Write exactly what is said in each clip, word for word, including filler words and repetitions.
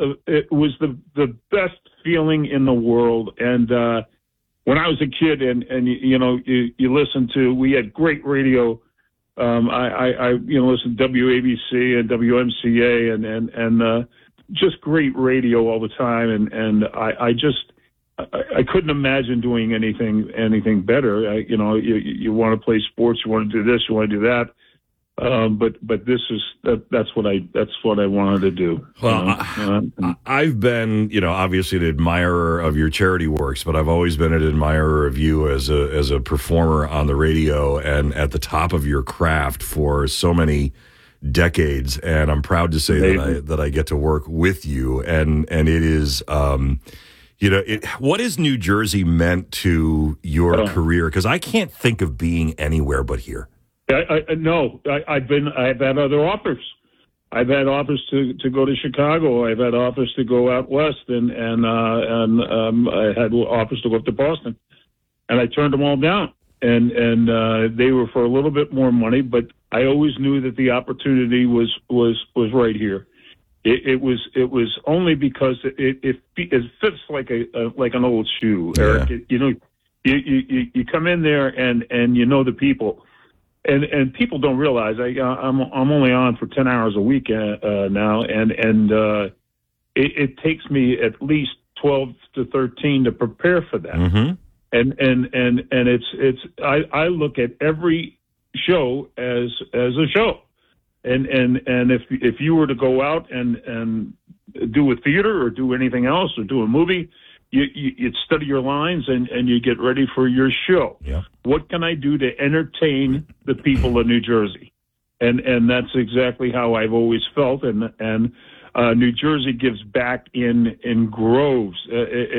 uh, it was the the best feeling in the world. And uh, when I was a kid, and and you, you know, you, you listen to, we had great radio. Um, I, I, I you know listened to W A B C and W M C A and and and uh, just great radio all the time. And and I, I just I, I couldn't imagine doing anything anything better. I, you know, you you want to play sports, you want to do this, you want to do that. Um, but but this is that, that's what I that's what I wanted to do. Well, you know? I, I've been, you know, obviously an admirer of your charity works, but I've always been an admirer of you as a as a performer on the radio and at the top of your craft for so many decades. And I'm proud to say that I that I get to work with you. And and it is, um, you know, it, what has New Jersey meant to your uh, career? Because I can't think of being anywhere but here. I, I, no, I, I've been. I've had other offers. I've had offers to, to go to Chicago. I've had offers to go out west, and and uh, and um, I had offers to go up to Boston, and I turned them all down. And and uh, they were for a little bit more money, but I always knew that the opportunity was was was right here. It, it was it was only because it it, it fits like a, a like an old shoe, Eric. Yeah. It, you know, you, you you come in there and and you know the people. And and people don't realize I I'm I'm only on for ten hours a week uh, uh, now, and and uh, it, it takes me at least twelve to thirteen to prepare for that. Mm-hmm. And and and and it's it's I, I look at every show as as a show, and and and if if you were to go out and and do a theater or do anything else or do a movie. You, you, you'd study your lines and, and you get ready for your show. Yeah. What can I do to entertain the people of New Jersey? And and that's exactly how I've always felt. And and uh, New Jersey gives back in in groves. Uh,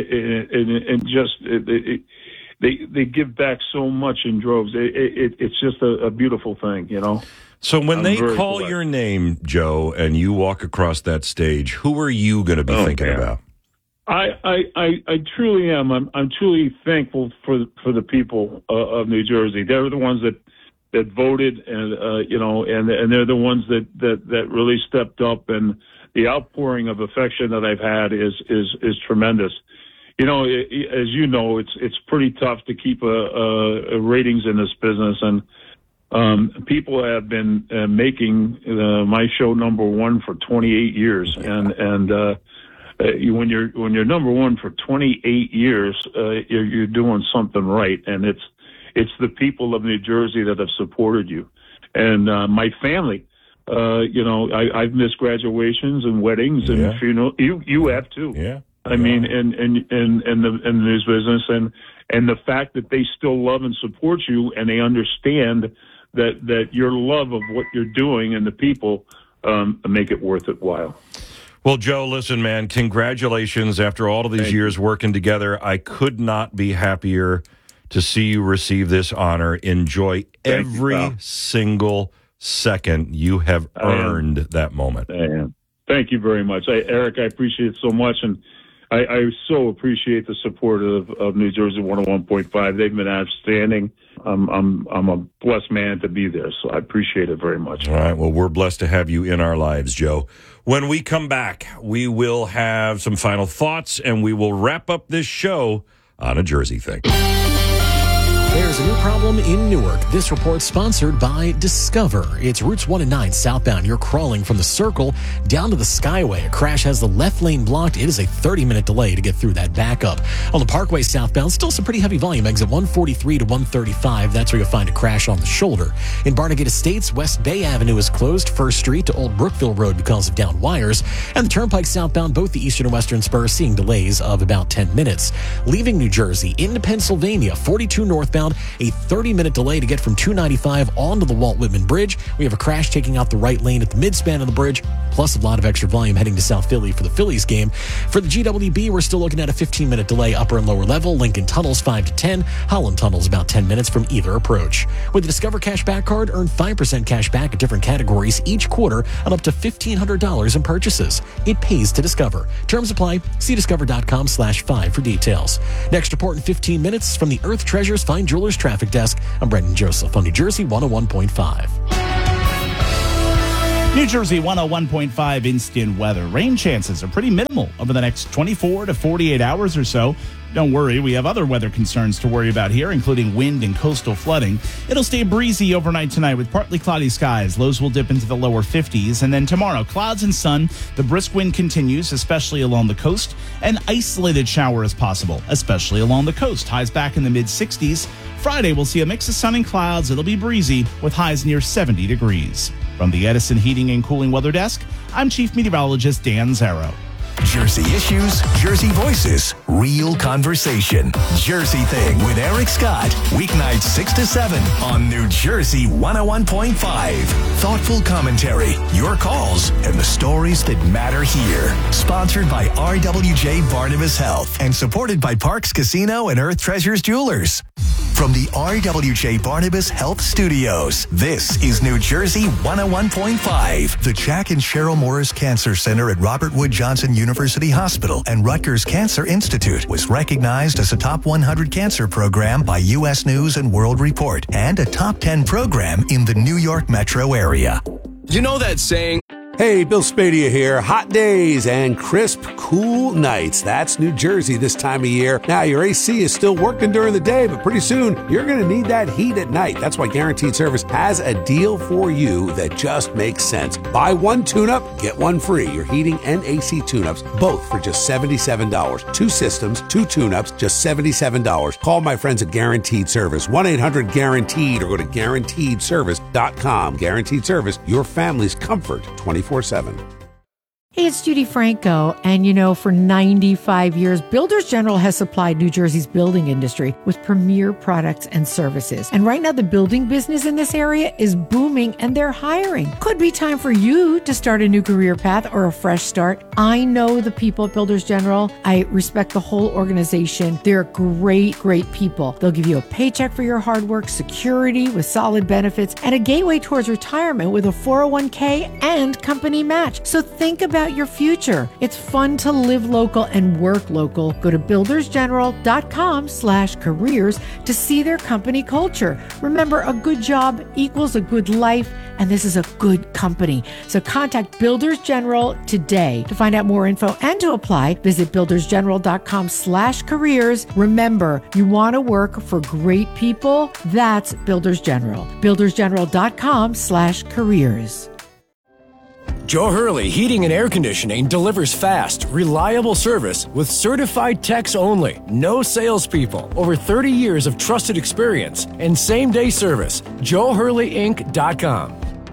and, and just it, it, they they give back so much in droves. It, it, it's just a, a beautiful thing, you know. So when I'm they very call blessed. your name, Joe, and you walk across that stage, who are you going to be Oh, thinking man. about? I, I, I, I truly am. I'm, I'm truly thankful for for the people uh, of New Jersey. They're the ones that, that voted, and uh, you know, and and they're the ones that, that, that really stepped up. And the outpouring of affection that I've had is is is tremendous. You know, it, as you know, it's it's pretty tough to keep a, a, a ratings in this business, and um, people have been uh, making uh, my show number one for twenty-eight years, and and. Uh, Uh, you, when you're when you're number one for twenty-eight years, uh, you're, you're doing something right, and it's it's the people of New Jersey that have supported you, and uh, my family. Uh, you know, I, I've missed graduations and weddings and Yeah. funeral. You you have too. Yeah. I mean, in in in in the in the news business, and and the fact that they still love and support you, and they understand that that your love of what you're doing and the people um, make it worth it while. Well, Joe, listen, man, congratulations. After all of these Thank years you. working together, I could not be happier to see you receive this honor. Enjoy Thank you, every pal. single second. You have I am. earned that moment. I am. Thank you very much. I, Eric, I appreciate it so much, and I, I so appreciate the support of, of New Jersey one oh one point five. They've been outstanding. I'm, I'm, I'm a blessed man to be there, so I appreciate it very much. All right. Well, we're blessed to have you in our lives, Joe. When we come back, we will have some final thoughts, and we will wrap up this show on a Jersey thing. There's a new problem in Newark. This report sponsored by Discover. It's routes one and nine southbound. You're crawling from the Circle down to the Skyway. A crash has the left lane blocked. It is a thirty-minute delay to get through that backup. On the Parkway southbound, still some pretty heavy volume. Exit one forty-three to one thirty-five. That's where you'll find a crash on the shoulder. In Barnegat Estates, West Bay Avenue is closed. First Street to Old Brookville Road because of down wires. And the Turnpike southbound, both the eastern and western spurs, seeing delays of about ten minutes. Leaving New Jersey into Pennsylvania, forty-two northbound. A thirty-minute delay to get from two ninety-five onto the Walt Whitman Bridge. We have a crash taking out the right lane at the midspan of the bridge, plus a lot of extra volume heading to South Philly for the Phillies game. For the G W B, we're still looking at a fifteen-minute delay upper and lower level. Lincoln Tunnels five to ten. Holland Tunnels about ten minutes from either approach. With the Discover Cashback Card, earn five percent cash back at different categories each quarter on up to fifteen hundred dollars in purchases. It pays to Discover. Terms apply. See discover.com slash five for details. Next report in fifteen minutes from the Earth Treasures Fine Jewelers Traffic Desk. I'm Brendan Joseph on New Jersey one oh one point five. New Jersey one oh one point five instant weather. Rain chances are pretty minimal over the next twenty-four to forty-eight hours or so. Don't worry, we have other weather concerns to worry about here, including wind and coastal flooding. It'll stay breezy overnight tonight with partly cloudy skies. Lows will dip into the lower fifties. And then tomorrow, clouds and sun. The brisk wind continues, especially along the coast. An isolated shower is possible, especially along the coast. Highs back in the mid-sixties. Friday, we'll see a mix of sun and clouds. It'll be breezy with highs near seventy degrees. From the Edison Heating and Cooling Weather Desk, I'm Chief Meteorologist Dan Zarrow. Jersey issues, Jersey voices, real conversation. Jersey Thing with Eric Scott. Weeknights six to seven on New Jersey one oh one point five. Thoughtful commentary, your calls, and the stories that matter here. Sponsored by R W J Barnabas Health and supported by Parks Casino and Earth Treasures Jewelers. From the R W J Barnabas Health Studios, this is New Jersey one oh one point five. The Jack and Cheryl Morris Cancer Center at Robert Wood Johnson University Hospital and Rutgers Cancer Institute was recognized as a top one hundred cancer program by U S News and World Report and a top ten program in the New York metro area. You know that saying? Hey, Bill Spadia here. Hot days and crisp, cool nights. That's New Jersey this time of year. Now, your A C is still working during the day, but pretty soon you're going to need that heat at night. That's why Guaranteed Service has a deal for you that just makes sense. Buy one tune-up, get one free. Your heating and A C tune-ups, both for just seventy-seven dollars. Two systems, two tune-ups, just seventy-seven dollars. Call my friends at Guaranteed Service, one eight hundred guaranteed, or go to guaranteed service dot com. Guaranteed Service, your family's comfort twenty-four seven. Hey, it's Judy Franco, and you know, for ninety-five years, Builders General has supplied New Jersey's building industry with premier products and services. And right now, the building business in this area is booming, and they're hiring. Could be time for you to start a new career path or a fresh start. I know the people at Builders General. I respect the whole organization. They're great, great people. They'll give you a paycheck for your hard work, security with solid benefits, and a gateway towards retirement with a four oh one k and company match. So think about your future. It's fun to live local and work local. Go to builders general dot com slash careers to see their company culture. Remember, a good job equals a good life, and this is a good company. So contact Builders General today. To find out more info and to apply, visit builders general dot com slash careers. Remember, you want to work for great people? That's Builders General. builders general dot com slash careers. Joe Hurley Heating and Air Conditioning delivers fast, reliable service with certified techs only. No salespeople. Over thirty years of trusted experience and same-day service. joe hurley inc dot com.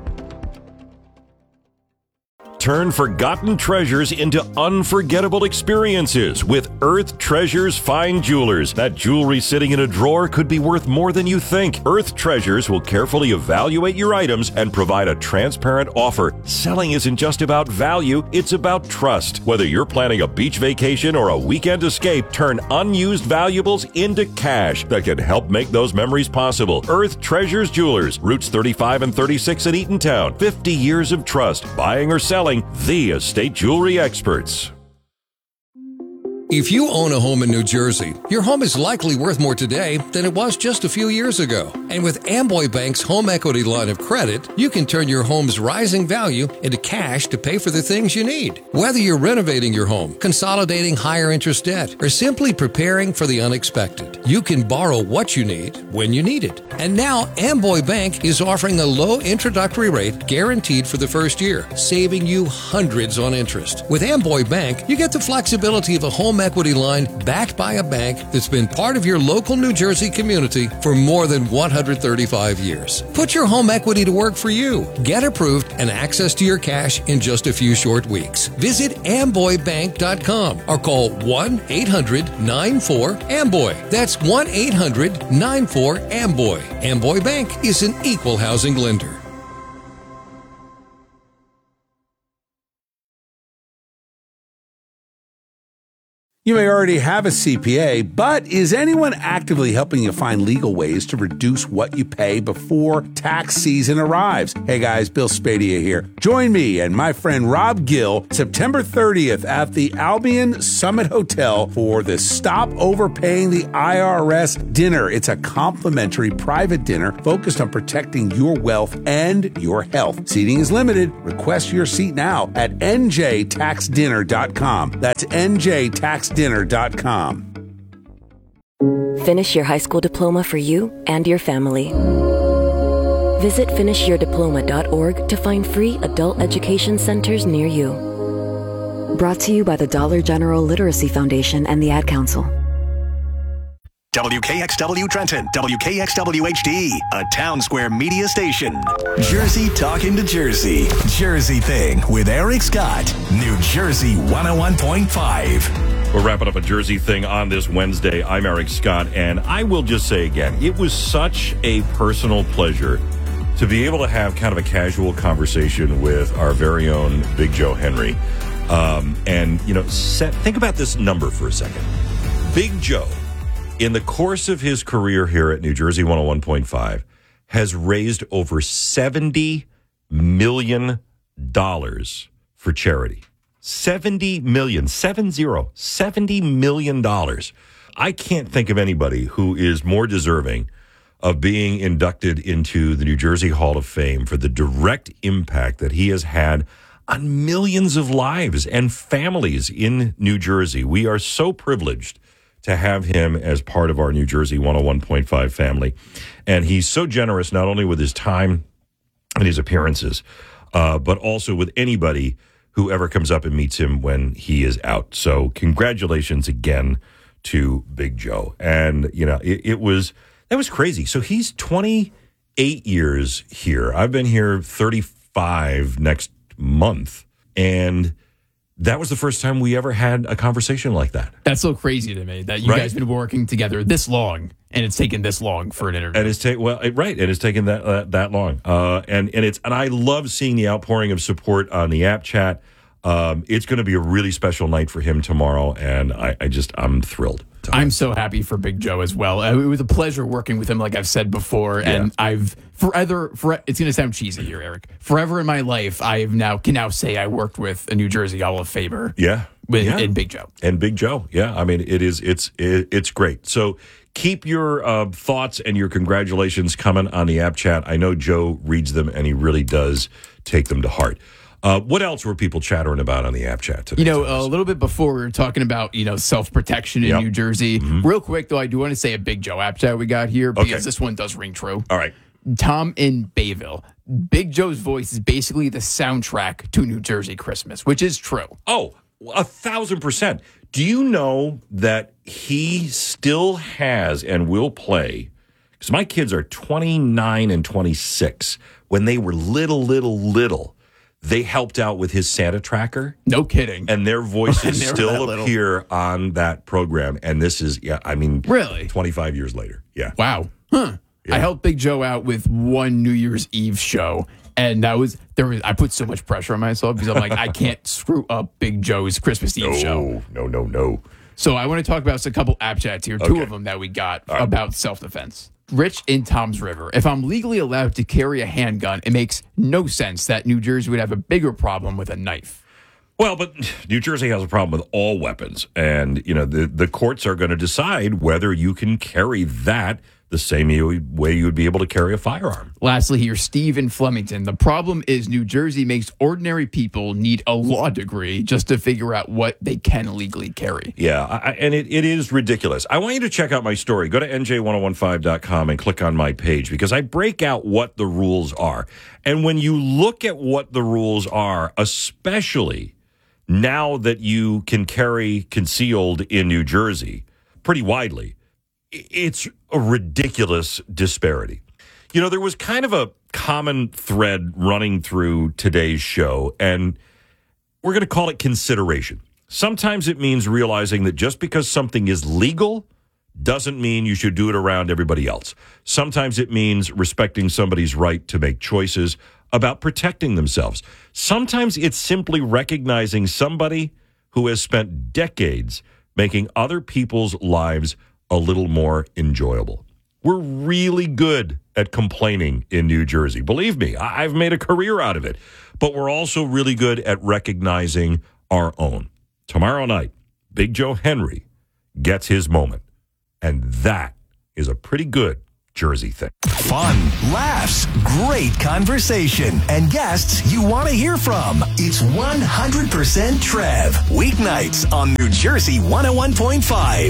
Turn forgotten treasures into unforgettable experiences with Earth Treasures Fine Jewelers. That jewelry sitting in a drawer could be worth more than you think. Earth Treasures will carefully evaluate your items and provide a transparent offer. Selling isn't just about value, it's about trust. Whether you're planning a beach vacation or a weekend escape, turn unused valuables into cash that can help make those memories possible. Earth Treasures Jewelers, Routes thirty-five and thirty-six in Eatontown. fifty years of trust. Buying or selling, the estate jewelry experts. If you own a home in New Jersey, your home is likely worth more today than it was just a few years ago. And with Amboy Bank's home equity line of credit, you can turn your home's rising value into cash to pay for the things you need. Whether you're renovating your home, consolidating higher interest debt, or simply preparing for the unexpected, you can borrow what you need when you need it. And now Amboy Bank is offering a low introductory rate guaranteed for the first year, saving you hundreds on interest. With Amboy Bank, you get the flexibility of a home equity line backed by a bank that's been part of your local New Jersey community for more than one hundred thirty-five years. Put your home equity to work for you. Get approved and access to your cash in just a few short weeks. Visit amboy bank dot com or call one eight hundred nine four amboy. That's one eight hundred nine four amboy. Amboy Bank is an equal housing lender. You may already have a C P A, but is anyone actively helping you find legal ways to reduce what you pay before tax season arrives? Hey guys, Bill Spadia here. Join me and my friend Rob Gill September thirtieth at the Albion Summit Hotel for the Stop Overpaying the I R S dinner. It's a complimentary private dinner focused on protecting your wealth and your health. Seating is limited. Request your seat now at N J tax dinner dot com. That's N J tax dinner dot com. Finish your high school diploma for you and your family. Visit finish your diploma dot org to find free adult education centers near you. Brought to you by the Dollar General Literacy Foundation and the Ad Council. W K X W Trenton, W K X W H D, a Town Square media station. Jersey talking to Jersey. Jersey Thing with Eric Scott, New Jersey one oh one point five. We're wrapping up a Jersey Thing on this Wednesday. I'm Eric Scott, and I will just say again, it was such a personal pleasure to be able to have kind of a casual conversation with our very own Big Joe Henry. Um, and, you know, set, think about this number for a second. Big Joe, in the course of his career here at New Jersey one oh one point five, has raised over seventy million dollars for charity. seventy million dollars, seven zero, seventy million dollars. I can't think of anybody who is more deserving of being inducted into the New Jersey Hall of Fame for the direct impact that he has had on millions of lives and families in New Jersey. We are so privileged to have him as part of our New Jersey one oh one point five family. And he's so generous, not only with his time and his appearances, uh, but also with anybody who ever comes up and meets him when he is out. So congratulations again to Big Joe. And, you know, it, it was, that was crazy. So he's twenty-eight years here. I've been here thirty-five next month. And that was the first time we ever had a conversation like that. That's so crazy to me that you right. guys have been working together this long, and it's taken this long for an interview. And it's taken well, it, right, and it's taken that uh, that long. Uh, and and it's and I love seeing the outpouring of support on the app chat. Um, it's going to be a really special night for him tomorrow, and I, I just I'm thrilled. I'm so happy for Big Joe as well. Uh, it was a pleasure working with him, like I've said before, yeah. and I've forever. For, it's going to sound cheesy here, Eric. Forever in my life, I have now can now say I worked with a New Jersey Hall of Famer. Yeah, with yeah. and Big Joe and Big Joe. Yeah, I mean it is. It's it, it's great. So keep your uh, thoughts and your congratulations coming on the app chat. I know Joe reads them and he really does take them to heart. Uh, what else were people chattering about on the app chat today? You know, a little bit before we were talking about, you know, self-protection in yep. New Jersey. Mm-hmm. Real quick, though, I do want to say a Big Joe app chat we got here because okay. this one does ring true. All right. Tom in Bayville. Big Joe's voice is basically the soundtrack to New Jersey Christmas, which is true. Oh, a thousand percent. Do you know that he still has and will play, because my kids are twenty-nine and twenty-six, when they were little, little, little, they helped out with his Santa tracker. No kidding. And their voices They were still that appear on that program. And this is, yeah, I mean, really? twenty-five years later. Yeah. Wow. Huh. Yeah. I helped Big Joe out with one New Year's Eve show. And that was, there was, I put so much pressure on myself because I'm like, I can't screw up Big Joe's Christmas Eve no, show. No, no, no. So I want to talk about a couple app chats here, okay. two of them that we got right. about self-defense. Rich in Tom's River. If I'm legally allowed to carry a handgun, it makes no sense that New Jersey would have a bigger problem with a knife. Well, but New Jersey has a problem with all weapons. And, you know, the, the courts are going to decide whether you can carry that the same way you would be able to carry a firearm. Lastly here, Steve in Flemington. The problem is New Jersey makes ordinary people need a law degree just to figure out what they can legally carry. Yeah, I, and it, it is ridiculous. I want you to check out my story. Go to N J ten fifteen dot com and click on my page because I break out what the rules are. And when you look at what the rules are, especially now that you can carry concealed in New Jersey pretty widely, it's a ridiculous disparity. You know, there was kind of a common thread running through today's show, and we're going to call it consideration. Sometimes it means realizing that just because something is legal doesn't mean you should do it around everybody else. Sometimes it means respecting somebody's right to make choices about protecting themselves. Sometimes it's simply recognizing somebody who has spent decades making other people's lives a little more enjoyable. We're really good at complaining in New Jersey. Believe me, I- I've made a career out of it. But we're also really good at recognizing our own. Tomorrow night, Big Joe Henry gets his moment. And that is a pretty good Jersey thing. Fun, laughs, great conversation, and guests you want to hear from. It's one hundred percent Trev. Weeknights on New Jersey one oh one point five.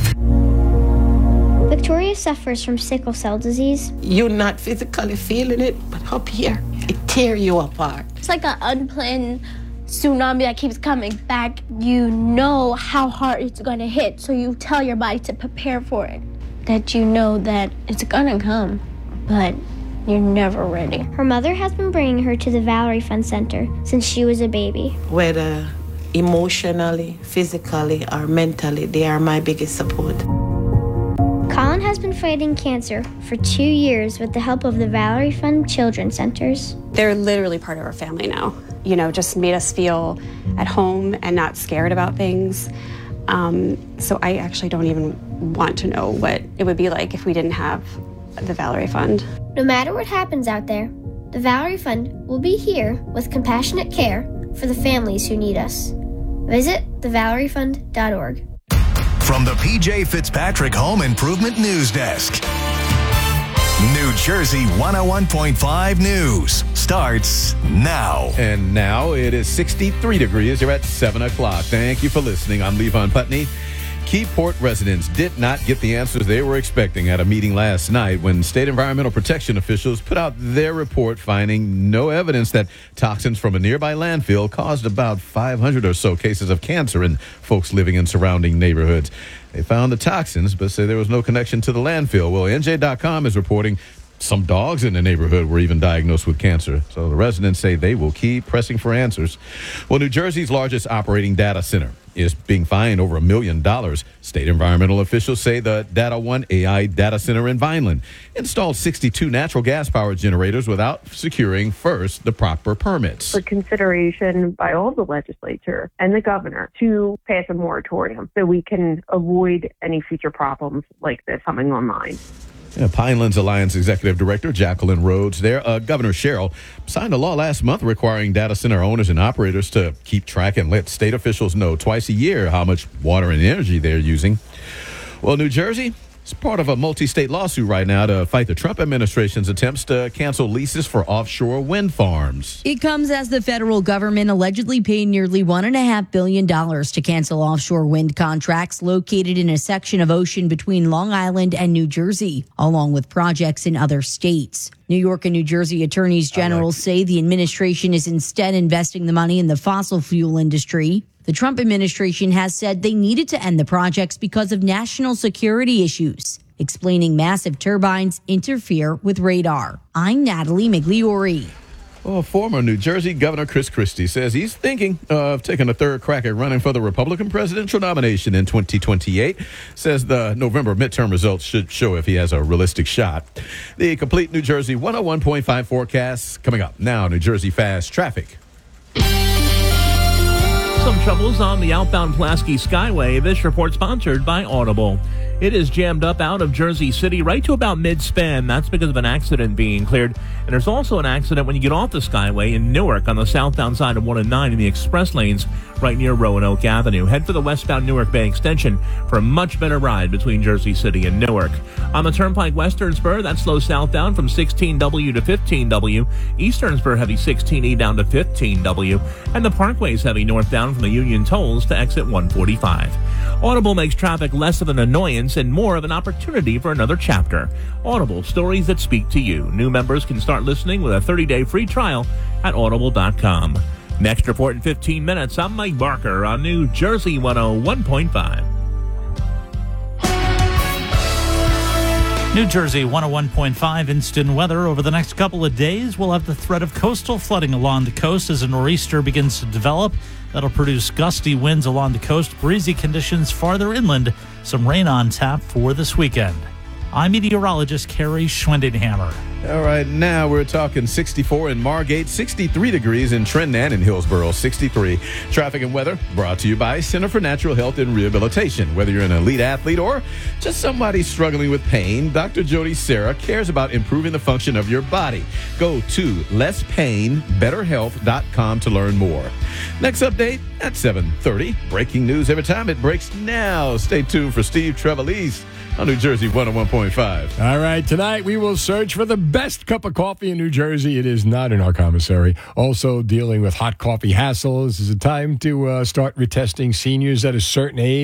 Victoria suffers from sickle cell disease. You're not physically feeling it, but up here, it tears you apart. It's like an unplanned tsunami that keeps coming back. You know how hard it's going to hit, so you tell your body to prepare for it. That you know that it's gonna come, but you're never ready. Her mother has been bringing her to the Valerie Fund Center since she was a baby. Whether emotionally, physically, or mentally, they are my biggest support. Colin has been fighting cancer for two years with the help of the Valerie Fund Children's Centers. They're literally part of our family now. You know, just made us feel at home and not scared about things. Um, so I actually don't even want to know what it would be like if we didn't have the Valerie Fund. No matter what happens out there, the Valerie Fund will be here with compassionate care for the families who need us. Visit the valerie fund dot org. From the P J Fitzpatrick Home Improvement News Desk. New Jersey one oh one point five News starts now. And now it is sixty-three degrees. You're at seven o'clock. Thank you for listening. I'm Levon Putney. Keyport residents did not get the answers they were expecting at a meeting last night when state environmental protection officials put out their report finding no evidence that toxins from a nearby landfill caused about five hundred or so cases of cancer in folks living in surrounding neighborhoods. They found the toxins, but say there was no connection to the landfill. Well, N J dot com is reporting some dogs in the neighborhood were even diagnosed with cancer. So the residents say they will keep pressing for answers. Well, New Jersey's largest operating data center is being fined over a million dollars. State environmental officials say the Data One A I data center in Vineland installed sixty-two natural gas power generators without securing first the proper permits. For consideration by all the legislature and the governor to pass a moratorium so we can avoid any future problems like this coming online. Yeah, Pinelands Alliance Executive Director Jacqueline Rhodes there. Uh, Governor Sherrill signed a law last month requiring data center owners and operators to keep track and let state officials know twice a year how much water and energy they're using. Well, New Jersey is part of a multi-state lawsuit right now to fight the Trump administration's attempts to cancel leases for offshore wind farms. It comes as the federal government allegedly paid nearly one point five billion dollars to cancel offshore wind contracts located in a section of ocean between Long Island and New Jersey, along with projects in other states. New York and New Jersey attorneys general like say the administration is instead investing the money in the fossil fuel industry. The Trump administration has said they needed to end the projects because of national security issues, explaining massive turbines interfere with radar. I'm Natalie Migliori. Well, former New Jersey Governor Chris Christie says he's thinking of taking a third crack at running for the Republican presidential nomination in twenty twenty-eight. Says the November midterm results should show if he has a realistic shot. The complete New Jersey one oh one point five forecast coming up now. New Jersey Fast Traffic. Some troubles on the outbound Pulaski Skyway. This report sponsored by Audible. It is jammed up out of Jersey City right to about mid-span. That's because of an accident being cleared. And there's also an accident when you get off the Skyway in Newark on the southbound side of one and nine in the express lanes right near Roanoke Avenue. Head for the westbound Newark Bay extension for a much better ride between Jersey City and Newark. On the Turnpike Western Spur, that's slow southbound from sixteen W to fifteen W. Eastern Spur heavy sixteen E down to fifteen W. And the Parkway's heavy northbound from the Union Tolls to exit one forty-five. Audible makes traffic less of an annoyance and more of an opportunity for another chapter. Audible, stories that speak to you. New members can start listening with a thirty-day free trial at audible dot com. Next report in fifteen minutes. I'm Mike Barker on New Jersey one oh one point five. New Jersey one oh one point five instant weather. Over the next couple of days, we'll have the threat of coastal flooding along the coast as a nor'easter begins to develop. That'll produce gusty winds along the coast, breezy conditions farther inland, some rain on tap for this weekend. I'm meteorologist Carrie Schwendenhammer. All right, now we're talking sixty-four in Margate, sixty-three degrees in Trenton and in Hillsborough, sixty-three. Traffic and weather brought to you by Center for Natural Health and Rehabilitation. Whether you're an elite athlete or just somebody struggling with pain, Doctor Jody Sarah cares about improving the function of your body. Go to less pain better health dot com to learn more. Next update at seven thirty. Breaking news every time it breaks now. Stay tuned for Steve Trevelise on New Jersey one oh one point five. All right, tonight we will search for the best cup of coffee in New Jersey. It is not in our commissary. Also dealing with hot coffee hassles. Is it time to uh, start retesting seniors at a certain age?